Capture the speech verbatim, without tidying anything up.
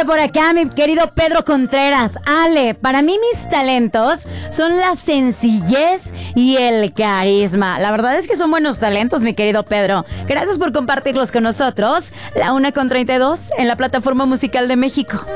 Dice por acá mi querido Pedro Contreras: Ale, para mí mis talentos son la sencillez y el carisma. La verdad es que son buenos talentos, mi querido Pedro. Gracias por compartirlos con nosotros. La una con treinta y dos en la plataforma musical de México.